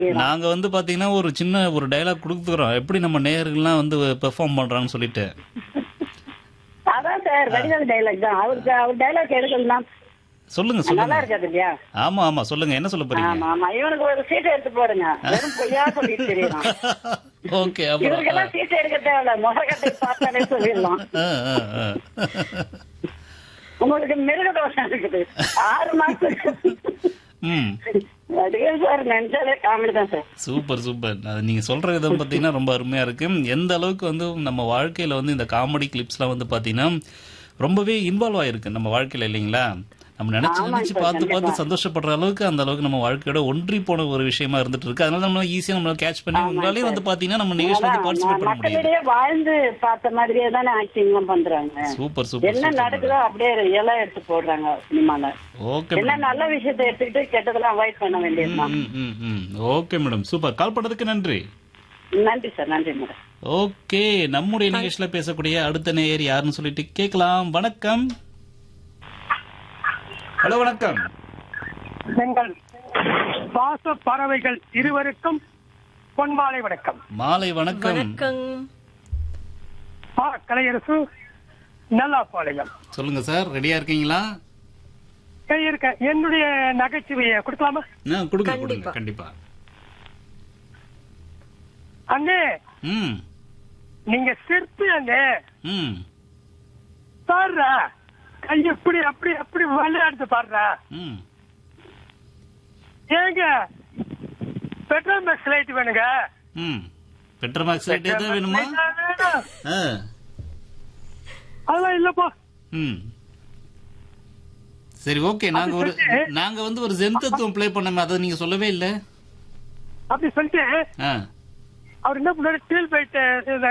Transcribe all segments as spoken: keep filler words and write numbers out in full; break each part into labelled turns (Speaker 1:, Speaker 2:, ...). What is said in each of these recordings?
Speaker 1: நாங்க வந்து பாத்தீங்கன்னா ஒரு சின்ன ஒரு டயலாக் கொடுத்துக்கிறோம் எப்படி நம்ம நேயர்கள்லாம் வந்து பெர்ஃபார்ம் பண்றாங்கன்னு சொல்லிட்டு.
Speaker 2: அதான் சார் வடிவேல் டைலாக் தான். அவருக்கு அவர் டைலாக் எடுக்கலாம்
Speaker 1: சொல்லுங்க
Speaker 2: நல்லா
Speaker 1: சொல்லுங்க.
Speaker 2: இருக்காது இல்லையா?
Speaker 1: ஆமா ஆமா சொல்லுங்க, என்ன சொல்ல போறீங்க?
Speaker 2: ஆமா ஆமா இவனுக்கு ஒரு சீட்டை எடுத்து போடுங்க. வெறும் பொய்யா சொல்லிட்டு தெரியலாம்.
Speaker 1: ஓகே அப்புறம்
Speaker 2: இவருக்கெல்லாம் சீட்டை எடுக்க தேவையில்ல, முகக்கட்டை பார்த்தாலே சொல்லிடலாம்.
Speaker 1: ஆ, ஆ, ஆ.
Speaker 2: உங்களுக்கு மிருக தோஷம் இருக்குது ஆறு மாசத்துக்கு.
Speaker 1: ம்
Speaker 2: வடிவேல் சார் நினைச்சாலே காமெடி தான் சார்.
Speaker 1: Super super. அது நீங்க சொல்ற விதம் பாத்தீங்கன்னா ரொம்ப அருமையா இருக்கு. எந்த அளவுக்கு வந்து நம்ம வாழ்க்கையில வந்து இந்த காமெடி கிளிப்ஸ்லாம் வந்து பாத்தீங்கன்னா ரொம்பவே இன்வால்வ் ஆயிருக்கு நம்ம வாழ்க்கையில இல்லைங்களா? நம்ம நினைச்சு
Speaker 2: ஆமாங்க
Speaker 1: நினைச்சு
Speaker 2: சார்,
Speaker 1: பார்த்து பார்த்து
Speaker 2: கண்டிப்பா.
Speaker 1: சந்தோஷப்படுற அளவுக்கு அந்த அளவுக்கு நம்ம வாழ்க்கையோட ஒன்றி போன ஒரு விஷயமா இருந்துட்டு இருக்கு. அதனால நம்ம ஈஸியா நம்மளால கேட்ச் பண்ணி
Speaker 2: ஆமாங்க
Speaker 1: உங்களாலே
Speaker 2: சார்.
Speaker 1: வந்து பாத்தீங்கன்னா நம்ம நிகழ்ச்சி வந்து
Speaker 2: அதான்,
Speaker 1: பார்ட்டிசிபேட் பண்ண முடியுது.
Speaker 2: மக்களிடையே வாழ்ந்து பார்த்த மாதிரியே தானே ஆக்டிங் எல்லாம் பண்றாங்க.
Speaker 1: சூப்பர் சூப்பர்
Speaker 2: என்ன
Speaker 1: சூப்பர்.
Speaker 2: நடக்குதோ அப்படியே ரியலா எடுத்து போடுறாங்க சினிமால.
Speaker 1: ஓகே
Speaker 2: என்ன நல்ல விஷயத்தை எடுத்துக்கிட்டு கெட்டதெல்லாம் அவாய்ட் பண்ண வேண்டியதுதான்.
Speaker 1: Okay madam, super. கால் பண்ணதுக்கு நன்றி.
Speaker 2: நன்றி சார், நன்றி மேடம்.
Speaker 1: ஓகே, நம்முடைய நிகழ்ச்சியில பேசக்கூடிய அடுத்த நேயர் யாருன்னு சொல்லிட்டு கேட்கலாம். வணக்கம். ஹலோ வணக்கம்.
Speaker 3: எங்கள் பாச பறவைகள் இருவருக்கும் பொன்மாலை வணக்கம்.
Speaker 1: மாலை வணக்கம்.
Speaker 4: வணக்கம்.
Speaker 3: பா கலையரசு நல்லாப்பாளையம்.
Speaker 1: சொல்லுங்க சார், ரெடியா இருக்கீங்களா?
Speaker 3: இருக்க என்னுடைய நகைச்சுவையை கொடுக்கலாமா?
Speaker 1: ஆ, கொடுங்க கொடுங்க
Speaker 4: கண்டிப்பா.
Speaker 1: கண்டிப்பா.
Speaker 3: அண்ணே
Speaker 1: ம்
Speaker 3: நீங்க சிற்பி அண்ணே.
Speaker 1: ம்
Speaker 3: பாடுறா கை எப்படி அப்படி அப்படி விளையாடுது பாடுறா.
Speaker 1: ம்
Speaker 3: ஏங்க பெட்ரோல் மேக்ஸ் லைட் வேணுங்க.
Speaker 1: ம் பெட்ரோமாக்ஸ் லைட் எதாவது வேணுமா?
Speaker 3: வேணும்.
Speaker 1: ஆ
Speaker 3: அதெல்லாம் இல்லப்பா.
Speaker 1: ம் சரி ஓகே. நாங்க ஒரு நாங்க வந்து ஒரு ஜென் தத்துவம் ப்ளே பண்ணோமே, அதை நீங்க சொல்லவே இல்ல.
Speaker 3: அப்படி சொல்லிட்டு
Speaker 1: ஆ
Speaker 3: அவர் என்ன பண்ணாரு, டீல் போயிட்டு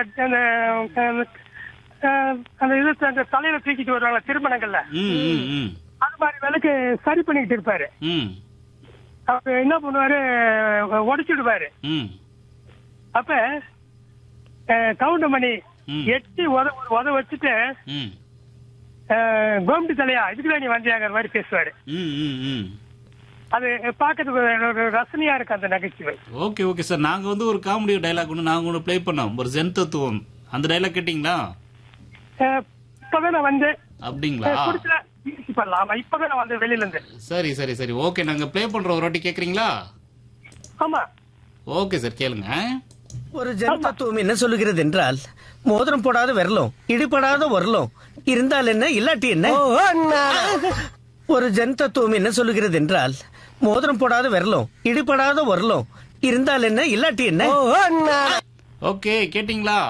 Speaker 3: அந்த இது அந்த தலையில தூக்கிட்டு வருவாங்க திருமணங்கள்ல,
Speaker 1: ம் ம் ம்
Speaker 3: அது மாதிரி விலைக்கு சரி பண்ணிக்கிட்டு இருப்பாரு.
Speaker 1: ம்
Speaker 3: அப்ப என்ன பண்ணுவாரு, உடைச்சிடுவாரு.
Speaker 1: ம்
Speaker 3: அப்ப கவுண்டமணி
Speaker 1: ம்.
Speaker 3: எட்டி உத ஒரு உத வச்சுட்டு
Speaker 1: ம்
Speaker 3: கோமடி தலையா இதுக்குதான் நீ வந்தியாங்கிற மாதிரி பேசுவாரு.
Speaker 1: ம் ம் ம்
Speaker 3: அது பாக்கிறதுக்கு ஒரு ரசனையா இருக்கு அந்த நகைச்சுவை.
Speaker 1: Okay okay sir. நாங்க வந்து ஒரு காமெடி டைலாக் ஒன்று நாங்க ஒன்று ப்ளே பண்ணோம், ஒரு ஜென் தத்துவம். அந்த டைலாக் கேட்டீங்களா?
Speaker 3: அஹ், இப்பதான் நான் வந்து
Speaker 1: அப்படிங்களா?
Speaker 3: குடிச்சல பண்ணலாம். இப்பதான் நான் வந்து வெளியில இருந்து.
Speaker 1: சரி சரி சரி ஓகே. நாங்க ப்ளே பண்றோம், ஒரு வாட்டி கேக்குறீங்களா?
Speaker 3: ஆமா
Speaker 1: ஓகே சார், கேளுங்க.
Speaker 5: ஒரு ஜென் தத்துவம் என்ன சொல்லுகிறது என்றால், மோதிரம் போடாத விரலும் இடிபடாத உரலும் இருந்தால் என்ன இல்லாட்டி என்ன. ஒரு ஜென் தத்துவம் என்ன சொல்லுகிறது என்றால், மோதிரம் போடாத விரலும் இடிபடாத உரலும் இருந்தால் என்ன இல்லாட்டி என்ன.
Speaker 1: ஓகே, கேட்டீங்களா?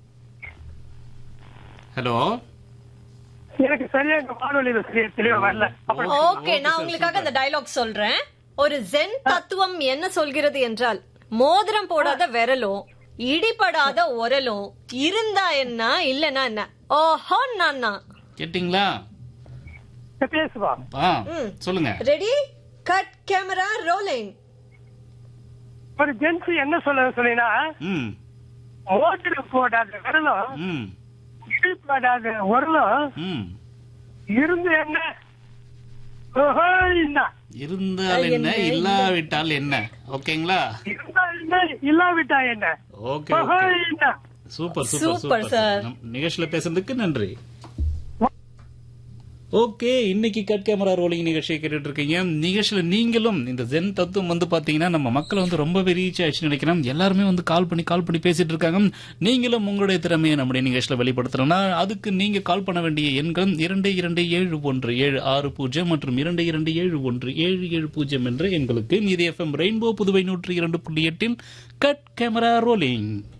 Speaker 1: ஹலோ.
Speaker 3: எனக்கு சரியா இந்த வானொலியில சரியா தெளிவா வரல. அப்புறம்
Speaker 4: ஓகே, நான் உங்களுக்காக அந்த டயலாக் சொல்றேன். ஒரு ஜென் தத்துவம் என்ன சொல்கிறது என்றால், மோதிரம் போடாத விரலும் இடிபடாத உரலும் இருந்தா என்ன இல்லனா என்ன. ஓஹோ நானா.
Speaker 1: கேட்டீங்களா?
Speaker 3: பேசுவா.
Speaker 1: ஆ சொல்லுங்க.
Speaker 4: Ready, cut, camera, rolling.
Speaker 3: ஒரு ஜென்ஸ் என்ன சொல்ல சொன்னீங்கன்னா,
Speaker 1: ம்
Speaker 3: மோதிரம் போடாத விரலும்
Speaker 1: ம்
Speaker 3: இடிபடாத உரலும்
Speaker 1: ம்
Speaker 3: இருந்து என்ன. ஓஹோ என்ன
Speaker 1: இருந்தால் என்ன இல்லாவிட்டால் என்ன. ஓகேங்களா?
Speaker 3: இருந்தா என்ன இல்லாவிட்டா என்ன.
Speaker 1: ஓகே
Speaker 3: ஓஹோ
Speaker 1: ஓகே.
Speaker 3: என்ன.
Speaker 1: Super
Speaker 4: super
Speaker 1: super super
Speaker 4: sir.
Speaker 1: நம் நிகழ்ச்சியில பேசுறதுக்கு நன்றி. ஓகே, இன்னைக்கு கட் கேமரா ரோலிங் நிகழ்ச்சியை கேட்டுட்டு இருக்கீங்க. நிகழ்ச்சியில நீங்களும் இந்த ஜென் தத்துவம் வந்து பாத்தீங்கன்னா நம்ம மக்களை வந்து ரொம்பவே ரீச் ஆயிடுச்சுன்னு நினைக்கிறேன். எல்லாருமே வந்து கால் பண்ணி கால் பண்ணி பேசிட்டு இருக்காங்க. நீங்களும் உங்களுடைய திறமையை நம்முடைய நிகழ்ச்சியில வெளிப்படுத்தணும்னா அதுக்கு நீங்க கால் பண்ண வேண்டிய எண்கள் இரண்டு இரண்டு ஏழு ஒன்று ஏழு ஆறு பூஜ்ஜியம் மற்றும் இரண்டு இரண்டு ஏழு ஒன்று ஏழு ஏழு பூஜ்ஜியம் என்ற எண்களுக்கு. இது எஃப்எம் ரெயின்போ புதுவை நூற்றி இரண்டு புள்ளி எட்டில் கட் கேமரா ரோலிங்.